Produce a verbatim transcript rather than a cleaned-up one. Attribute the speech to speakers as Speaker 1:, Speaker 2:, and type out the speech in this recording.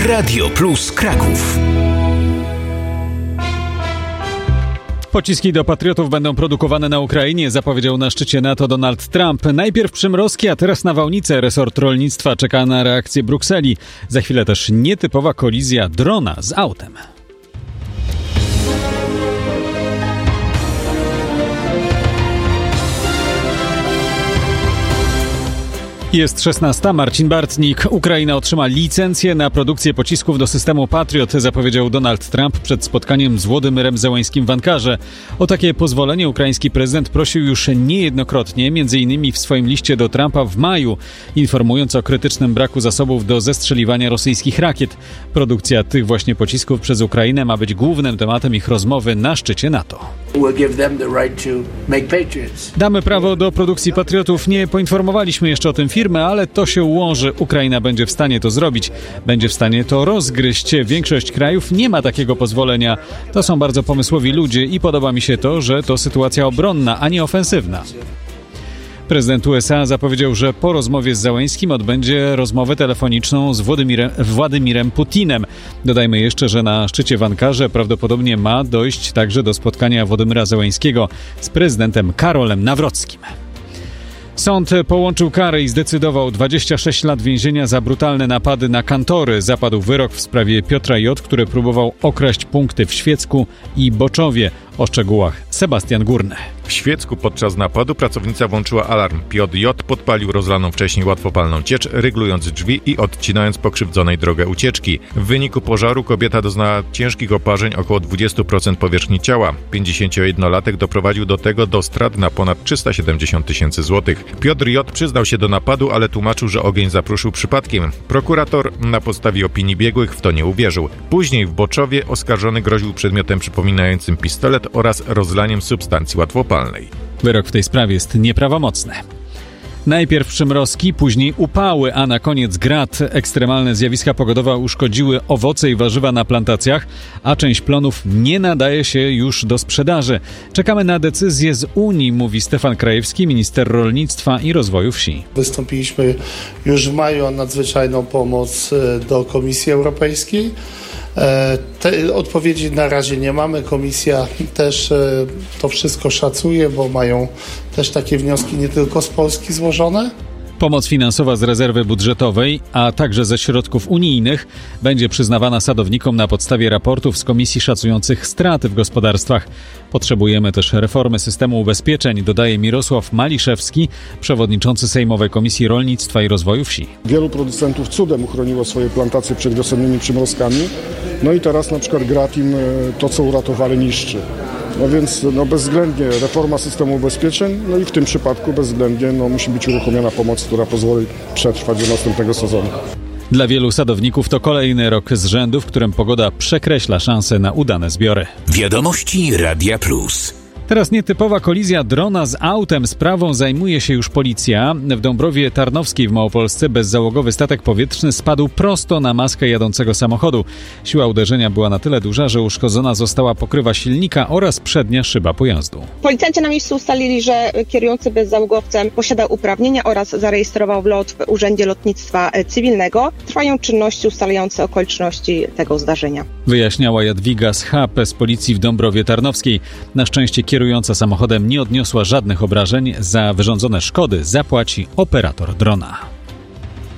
Speaker 1: Radio Plus Kraków.
Speaker 2: Pociski do Patriotów będą produkowane na Ukrainie, zapowiedział na szczycie NATO Donald Trump. Najpierw przymrozki, a teraz nawałnice. Resort rolnictwa czeka na reakcję Brukseli. Za chwilę też nietypowa kolizja drona z autem. Jest szesnasta. Marcin Bartnik. Ukraina otrzyma licencję na produkcję pocisków do systemu Patriot, zapowiedział Donald Trump przed spotkaniem z Włodymyrem Zełańskim w Ankarze. O takie pozwolenie ukraiński prezydent prosił już niejednokrotnie, między innymi w swoim liście do Trumpa w maju, informując o krytycznym braku zasobów do zestrzeliwania rosyjskich rakiet. Produkcja tych właśnie pocisków przez Ukrainę ma być głównym tematem ich rozmowy na szczycie NATO. Damy prawo do produkcji Patriotów. Nie poinformowaliśmy jeszcze o tym firmy, ale to się ułoży. Ukraina będzie w stanie to zrobić. Będzie w stanie to rozgryźć. Większość krajów nie ma takiego pozwolenia. To są bardzo pomysłowi ludzie i podoba mi się to, że to sytuacja obronna, a nie ofensywna. Prezydent U S A zapowiedział, że po rozmowie z Zełańskim odbędzie rozmowę telefoniczną z Władimirem, Władimirem Putinem. Dodajmy jeszcze, że na szczycie w Ankarze prawdopodobnie ma dojść także do spotkania Władimira Zełańskiego z prezydentem Karolem Nawrockim. Sąd połączył kary i zdecydował dwadzieścia sześć lat więzienia za brutalne napady na kantory. Zapadł wyrok w sprawie Piotra J., który próbował okraść punkty w Świecku i Boczowie. O szczegółach Sebastian Górny.
Speaker 3: W Świecku podczas napadu pracownica włączyła alarm. Piotr J. podpalił rozlaną wcześniej łatwopalną ciecz, ryglując drzwi i odcinając pokrzywdzonej drogę ucieczki. W wyniku pożaru kobieta doznała ciężkich oparzeń, około dwadzieścia procent powierzchni ciała. pięćdziesięciojednolatek doprowadził do tego do strat na ponad trzysta siedemdziesiąt tysięcy złotych. Piotr J. przyznał się do napadu, ale tłumaczył, że ogień zapruszył przypadkiem. Prokurator na podstawie opinii biegłych w to nie uwierzył. Później w Boczowie oskarżony groził przedmiotem przypominającym pistolet oraz rozlaniem substancji łatwopalnej.
Speaker 2: Wyrok w tej sprawie jest nieprawomocny. Najpierw przymrozki, później upały, a na koniec grad. Ekstremalne zjawiska pogodowe uszkodziły owoce i warzywa na plantacjach, a część plonów nie nadaje się już do sprzedaży. Czekamy na decyzję z Unii, mówi Stefan Krajewski, minister rolnictwa i rozwoju wsi.
Speaker 4: Wystąpiliśmy już w maju o nadzwyczajną pomoc do Komisji Europejskiej. Te odpowiedzi na razie nie mamy. Komisja też to wszystko szacuje, bo mają też takie wnioski nie tylko z Polski złożone.
Speaker 2: Pomoc finansowa z rezerwy budżetowej, a także ze środków unijnych będzie przyznawana sadownikom na podstawie raportów z komisji szacujących straty w gospodarstwach. Potrzebujemy też reformy systemu ubezpieczeń, dodaje Mirosław Maliszewski, przewodniczący Sejmowej Komisji Rolnictwa i Rozwoju Wsi.
Speaker 5: Wielu producentów cudem uchroniło swoje plantacje przed wiosennymi przymrozkami, no i teraz na przykład grat im to, co uratowali, niszczy. No więc no bezwzględnie reforma systemu ubezpieczeń, no i w tym przypadku bezwzględnie no, musi być uruchomiona pomoc, która pozwoli przetrwać do następnego sezonu.
Speaker 2: Dla wielu sadowników to kolejny rok z rzędu, w którym pogoda przekreśla szanse na udane zbiory.
Speaker 1: Wiadomości Radia Plus.
Speaker 2: Teraz nietypowa kolizja drona z autem. Sprawą zajmuje się już policja. W Dąbrowie Tarnowskiej w Małopolsce bezzałogowy statek powietrzny spadł prosto na maskę jadącego samochodu. Siła uderzenia była na tyle duża, że uszkodzona została pokrywa silnika oraz przednia szyba pojazdu.
Speaker 6: Policjanci na miejscu ustalili, że kierujący bezzałogowcem posiadał uprawnienia oraz zarejestrował wlot w Urzędzie Lotnictwa Cywilnego. Trwają czynności ustalające okoliczności tego zdarzenia.
Speaker 2: Wyjaśniała Jadwiga z H P z policji w Dąbrowie Tarnowskiej. Na szczęście kierująca samochodem nie odniosła żadnych obrażeń. Za wyrządzone szkody zapłaci operator drona.